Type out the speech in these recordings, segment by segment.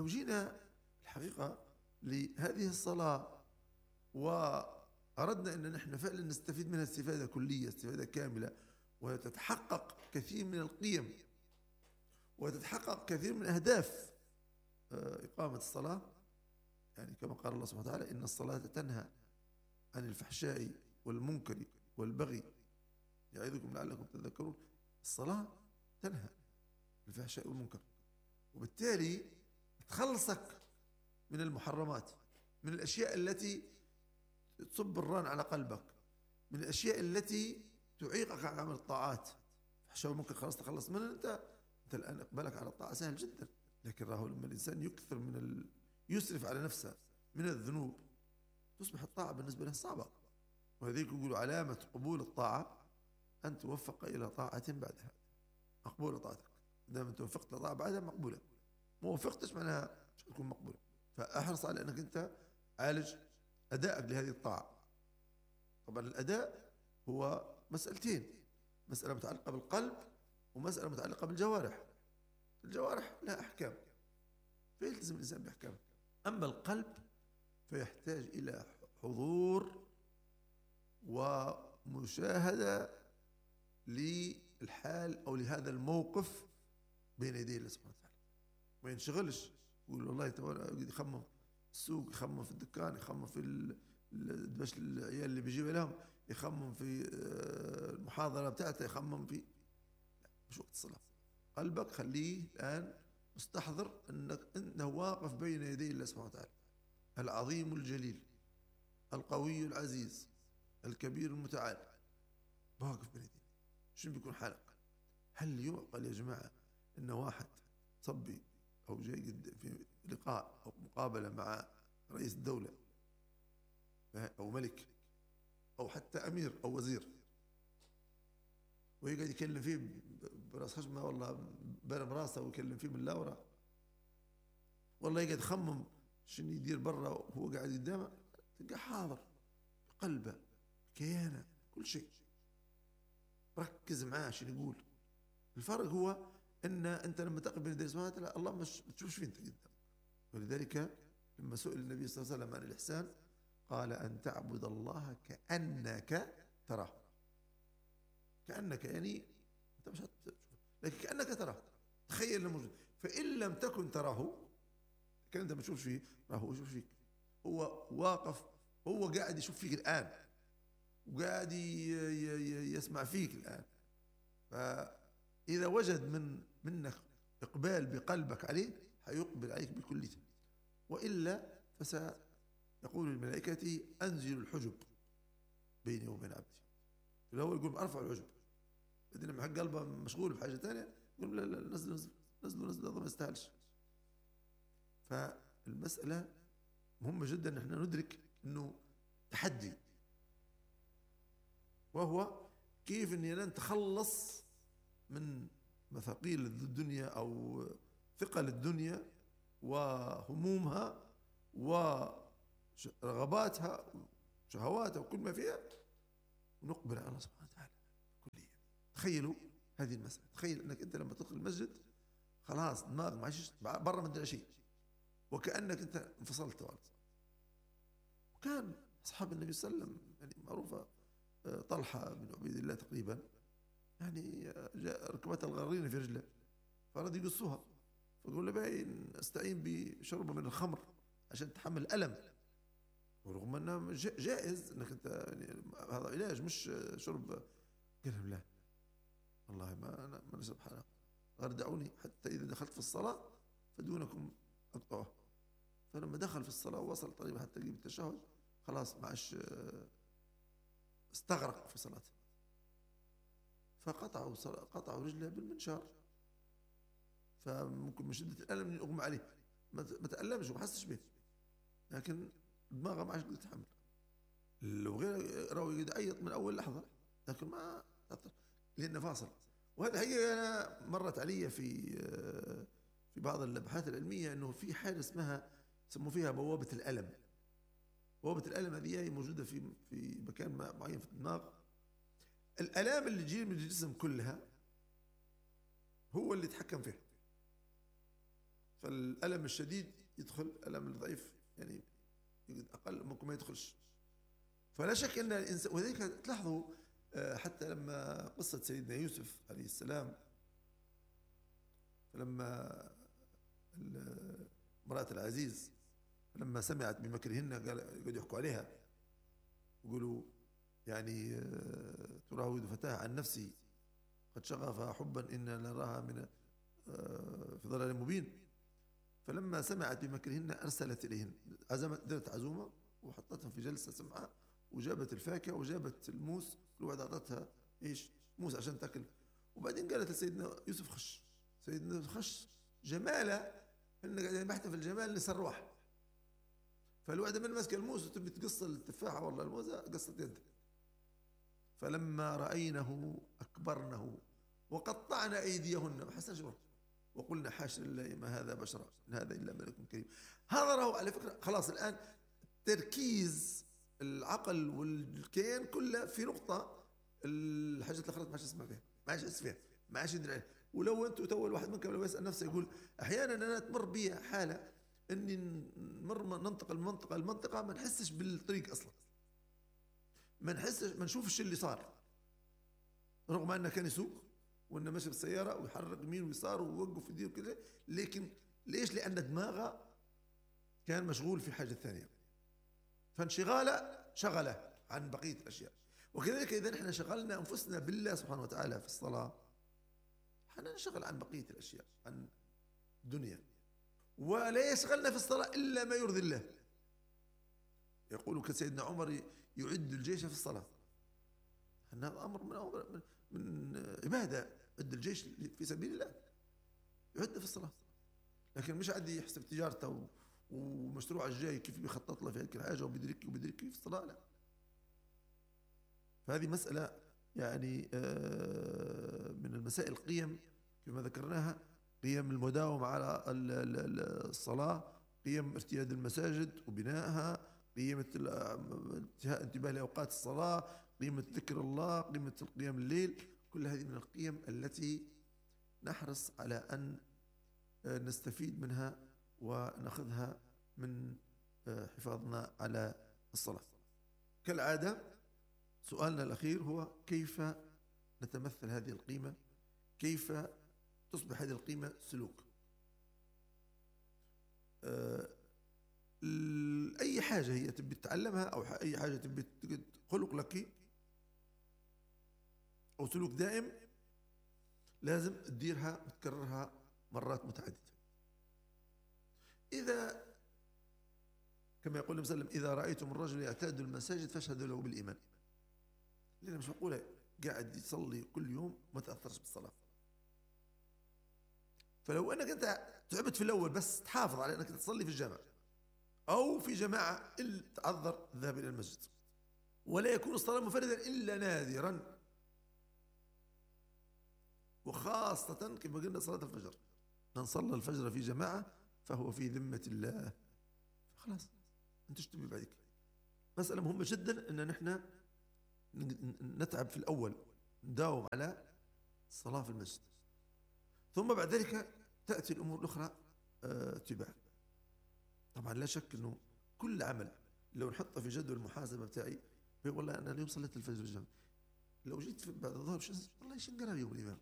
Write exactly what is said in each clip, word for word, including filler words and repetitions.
لو جينا الحقيقة لهذه الصلاة وأردنا أن نحن فعلا نستفيد منها استفادة كلية استفادة كاملة، وتتحقق كثير من القيم وتتحقق كثير من أهداف إقامة الصلاة، يعني كما قال الله سبحانه وتعالى: إن الصلاة تنهى عن الفحشاء والمنكر والبغي يعظكم لعلكم تذكرون. الصلاة تنهى عن الفحشاء والمنكر، وبالتالي تخلصك من المحرمات، من الأشياء التي تصب الران على قلبك، من الأشياء التي تعيقك عن عمل الطاعات. فحشاء والمنكر خلاص تخلص منه، أنت أنت الآن إقبالك على الطاعة سهل جدا. لكن راهو لما الإنسان يكثر من ال... يسرف على نفسه من الذنوب، تصبح الطاعة بالنسبة له صعبة. وهذيك يقولوا علامة قبول الطاعة أن توفق إلى طاعة بعدها، مقبولة طاعتك. دائما توفقت لطاعة بعدها مقبولة، ما وفقتش معناها مش هتكون مقبولة. فأحرص على أنك أنت عالج أدائك لهذه الطاعة. طبعا الأداء هو مسألتين: مسألة متعلقة بالقلب ومسألة متعلقة بالجوارح. الجوارح لها أحكام فيلتزم الإنسان بأحكامها، أما القلب فيحتاج إلى حضور ومشاهدة للحال أو لهذا الموقف بين يدي الله سبحانه وتعالى. ما ينشغلش يقول والله يخمم في السوق، يخمم في الدكان، يخمم في باش العيال اللي بيجيبها لهم، يخمم في المحاضرة بتاعته، يخمم في مش وقت الصلاة. قلبك خليه الآن مستحضر أنك أنه واقف بين يدي الله سبحانه وتعالى، العظيم الجليل القوي العزيز الكبير المتعال، واقف بين يديه. شنو بيكون حالك؟ هل يعقل يا جماعة أن واحد صبي أو جاي في لقاء أو مقابلة مع رئيس الدولة أو ملك أو حتى أمير أو وزير، ويقعد يكلم فيه براس خشمه والله برم راسه ويكلم فيه من لاورا، والله يقعد يخمم شنو يدير برا وهو قاعد قدامه، تلقى حاضر قلبه كيانه كل شيء، ركز معاه شنو يقول. الفرق هو ان انت لما تقف بين يدي سبحانه وتعالى الله مش تشوفش فين انت قدامك. ولذلك لما سئل النبي صلى الله عليه وسلم عن الإحسان قال: أن تعبد الله كأنك تراه. كأنك يعني أنت مش هتشوفه، لكن كأنك تراه، تخيل انه موجود. فإن لم تكن تراه، كان أنت ما تشوفش فيه، راهو يشوف فيك، هو واقف، هو قاعد يشوف فيك الآن وقاعد يسمع فيك الآن. فإذا وجد من منك إقبال بقلبك عليه حيقبل عليك بكليته، وإلا فسيقول الملائكة: أنزل الحجب بيني وبين عبدي. الأول يقول أرفع الحجب، بعدين لما حق قلبه مشغول بحاجة ثانية يقول لا لا نزل نزل نزل نزل هذا ما يستاهلش. فالمسألة مهمة جدا ان احنا ندرك انه تحدي، وهو كيف اننا نتخلص من مثاقيل الدنيا او ثقل الدنيا وهمومها ورغباتها وشهواتها وكل ما فيها، ونقبل على الله سبحانه وتعالى كليا. تخيلوا هذه المسألة، تخيل انك انت لما تدخل المسجد خلاص دماغك ما عادش برا ما تدري شيء، وكأنك انت انفصلت عن. وكان اصحاب النبي صلى الله عليه وسلم يعني معروفه، طلحه بن عبيد الله تقريبا، يعني جاء ركبت الغارين في رجله فاراد يقصوها، فقال له باين استعين بشربه من الخمر عشان تحمل الالم، ورغم انه جائز انك انت يعني هذا علاج مش شرب. قال لهم لا والله ما انا ما سبحانه، غير دعوني حتى اذا دخلت في الصلاه فدونكم اقطعه. فلما دخل في الصلاه ووصل تقريبا حتى يجيب التشهد خلاص ما عادش، استغرق في صلاته، فقطعوا قطعوا رجله بالمنشار، فممكن من شده الالم يغمى عليه، ما تألمش وما حسش به، لكن دماغه ما عادش قدرت تتحمل. لو غير راوي يعيط من اول لحظه، لكن ما لانه فاصل. وهذا حقيقه انا مرت علي في في بعض الابحاث العلميه انه في حاجه اسمها يسموا فيها بوابه الالم. بوابه الالم هذه موجوده في في مكان معين في الدماغ. الالام اللي تجي من الجسم كلها هو اللي يتحكم فيها. فالألم الشديد يدخل، الألم الضعيف يعني أقل ممكن ما يدخلش. فلا شك أن الإنسان، وذلك تلاحظوا حتى لما قصة سيدنا يوسف عليه السلام، فلما امرأة العزيز لما سمعت بمكرهن قال قد يحكوا عليها يقولوا يعني تراود فتاة عن نفسي قد شغفها حبا إن نراها من في ضلال مبين. فلما سمعت بمكرهن أرسلت إليهن، عزمت درت عزومة وحطتهم في جلسة سمعة، وجابت الفاكهة وجابت الموس، كل واحدة أعطتها إيش موس عشان تأكل. وبعدين قالت لسيدنا يوسف خش. سيدنا يوسف خش جماله إن قاعدين بحث الجمال نسروح. فالواحدة من ماسكة الموس وتبي تقص التفاحة والله الموزة قصت يده. فلما رأينه أكبرنه وقطعنا أيديهن ما حسن شعور وقلنا حاشا لله ما هذا بشرا إن هذا إلا ملك كريم. هذا راهو على فكرة خلاص الآن تركيز العقل والكيان كله في نقطة، الحاجات الأخرى ما عادش يسمع فيها، ما عادش يحس فيها، ما عادش يدري عليها. ولو أنتم تو الواحد منكم لو يسأل نفسه يقول أحيانا أنا تمر بي حالة إني نمر ننتقل من منطقة لمنطقة ما نحسش بالطريق أصلا، ما نحسش ما نشوفش اللي صار، رغم أنه كان يسوق وأنه ماشي بالسيارة ويحرك يمين ويسار ويوقف ويدير كذا، لكن ليش؟ لأن دماغه كان مشغول في حاجة ثانية، فانشغاله شغله عن بقية الأشياء. وكذلك إذا نحن شغلنا أنفسنا بالله سبحانه وتعالى في الصلاة حنا نشغل عن بقية الأشياء، عن الدنيا، ولا يشغلنا في الصلاة إلا ما يرضي الله. يقول كسيدنا عمر يعد الجيش في الصلاة، هذا أمر من, أمر من عبادة، يعد الجيش في سبيل الله يعد في الصلاة، لكن مش عادي يحسب تجارته ومشروع الجاي كيف بيخطط له في هيك الحاجة وبيدرك وبيدرك في الصلاة، لا. فهذه مسألة يعني من المسائل القيم كما ذكرناها، قيم المداومة على الصلاة، قيم ارتياد المساجد وبنائها، قيمة انتباه لأوقات الصلاة، قيمة ذكر الله، قيمة القيام الليل، كل هذه من القيم التي نحرص على أن نستفيد منها ونأخذها من حفاظنا على الصلاة. كالعادة سؤالنا الأخير هو كيف نتمثل هذه القيمة، كيف تصبح هذه القيمة سلوك. أي حاجة هي تبي تتعلمها أو أي حاجة تبي خلق لك أو سلوك دائم لازم تديرها وتكررها مرات متعددة. إذا كما يقول النبي صلى الله عليه وسلم إذا رأيتم الرجل يعتاد المساجد فاشهدوا له بالإيمان، لأن مش معقولة قاعد يصلي كل يوم ما تأثرش بالصلاة. فلو أنك أنت تعبت في الأول بس تحافظ على أنك تصلي في الجامع أو في جماعة إلا تعذر الذهاب إلى المسجد، ولا يكون الصلاة منفردا إلا نادرا، وخاصة كما قلنا صلاة الفجر، من صلى الفجر في جماعة فهو في ذمة الله، خلاص أنت تشتبه بعدك. مسألة مهمة جدا أن نحن نتعب في الأول، نداوم على الصلاة في المسجد، ثم بعد ذلك تأتي الأمور الأخرى اتباع. طبعا لا شك أنه كل عمل لو نحطه في جدول المحاسبة بتاعي، والله أنا اليوم صليت الفجر في الجامع، لو جيت بعد الظهر والله ايش نقرا اليوم الإمام؟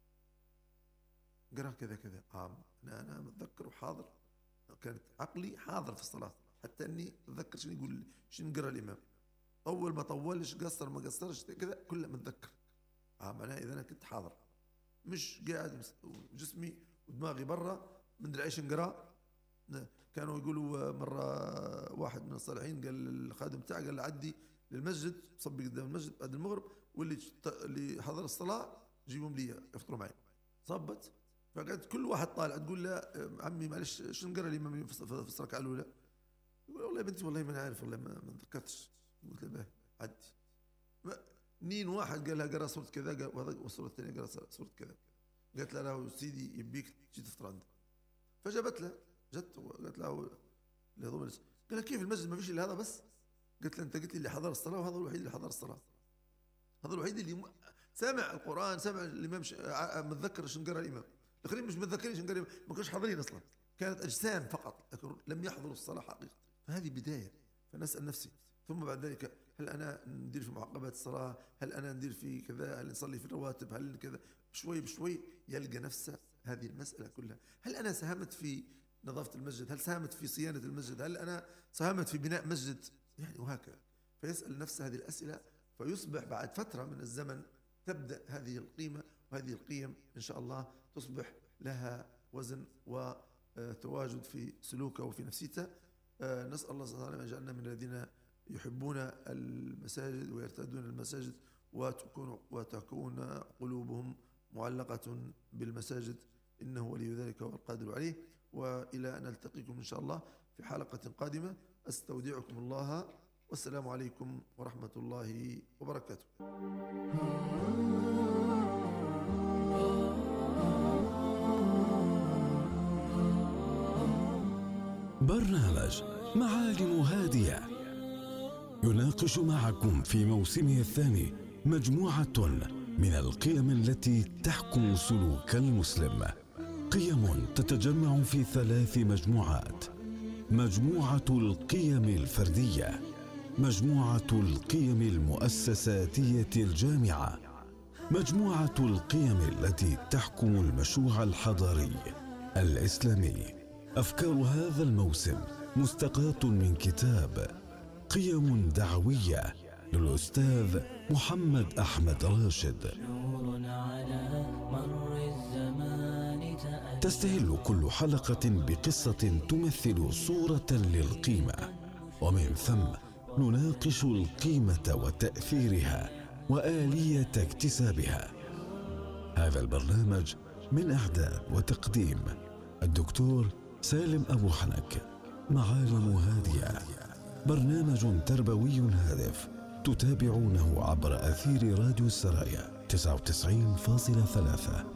قرا كذا كذا، آه أنا أنا متذكر وحاضر، كانت عقلي حاضر في الصلاة، حتى إني أتذكر شنو يقول شنو نقرا الإمام، أول ما طولش قصر ما قصرش كذا كله متذكر، آه معناها إذا أنا كنت حاضر، مش قاعد جسمي ودماغي برا ما ندري ايش نقرا. كانوا يقولوا مرة واحد من الصالحين قال للخادم بتاعه قال له عدي للمسجد صبي قدام المسجد بعد المغرب، واللي اللي حضر الصلاة جيبهم لي يفطروا معي. صبت فقعدت كل واحد طالع تقول له عمي معلش شنو نقرا الإمام في الركعة الأولى؟ يقول والله يا بنتي والله ما عارف والله ما تذكرتش. قلت له به عدي. نين واحد قال لها قرا سورة كذا والسورة الثانية قرا سورة كذا. قالت له له سيدي يبيك تجي تفطر عنده. فجابت له جت وقالت له قال لها كيف المسجد ما فيش الا هذا بس؟ قلت له انت قلت لي اللي حضر الصلاه وهذا الوحيد اللي حضر الصلاه، هذا الوحيد اللي سمع القران، سمع الامام ش... متذكر شنو قرا الامام، الاخرين مش متذكرين شنو قرا الامام، ما كانوش حاضرين اصلا، كانت أجسام فقط لكن لم يحضروا الصلاة حقيقة. فهذه بداية. فنسأل نفسي ثم بعد ذلك هل أنا ندير في معقبات الصلاة، هل أنا ندير في كذا، هل نصلي في الرواتب، هل كذا. شوي بشوي يلقى نفسه هذه المسألة كلها. هل أنا ساهمت في نظافة المسجد؟ هل ساهمت في صيانة المسجد؟ هل أنا ساهمت في بناء مسجد؟ يعني وهكذا. فيسأل نفسه هذه الأسئلة، فيصبح بعد فترة من الزمن تبدأ هذه القيمة وهذه القيم إن شاء الله تصبح لها وزن وتواجد في سلوكه وفي نفسيته. نسأل الله سبحانه وتعالى أن يجعلنا من الذين يحبون المساجد ويرتادون المساجد وتكون وتكون قلوبهم معلقة بالمساجد، إنه ولي ذلك والقادر عليه. وإلى أن نلتقيكم إن شاء الله في حلقة قادمة، أستودعكم الله والسلام عليكم ورحمة الله وبركاته. برنامج معالم هادية يناقش معكم في موسمه الثاني مجموعة من القيم التي تحكم سلوك المسلم، قيم تتجمع في ثلاث مجموعات: مجموعة القيم الفردية، مجموعة القيم المؤسساتية الجامعة، مجموعة القيم التي تحكم المشروع الحضاري الإسلامي. أفكار هذا الموسم مستقاة من كتاب قيم دعوية للأستاذ محمد أحمد راشد. تستهل كل حلقة بقصة تمثل صورة للقيمة، ومن ثم نناقش القيمة وتأثيرها وآلية اكتسابها. هذا البرنامج من إعداد وتقديم الدكتور سالم أبو حنك. معالم هادية برنامج تربوي هادف تتابعونه عبر أثير راديو السرايا تسعة وتسعين فاصلة ثلاثة.